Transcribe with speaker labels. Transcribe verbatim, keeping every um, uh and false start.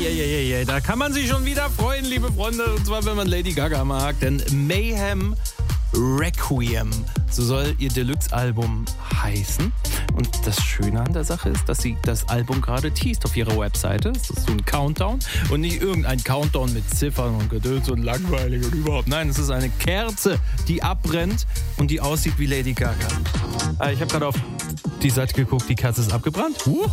Speaker 1: Eieieiei, da kann man sich schon wieder freuen, liebe Freunde. Und zwar, wenn man Lady Gaga mag. Denn Mayhem Requiem, so soll ihr Deluxe-Album heißen. Und das Schöne an der Sache ist, dass sie das Album gerade teast auf ihrer Webseite. Das ist so ein Countdown und nicht irgendein Countdown mit Ziffern und Gedöns und langweilig und überhaupt. Nein, es ist eine Kerze, die abbrennt und die aussieht wie Lady Gaga. Ich habe gerade auf die Seite geguckt, die Kerze ist abgebrannt. Huch,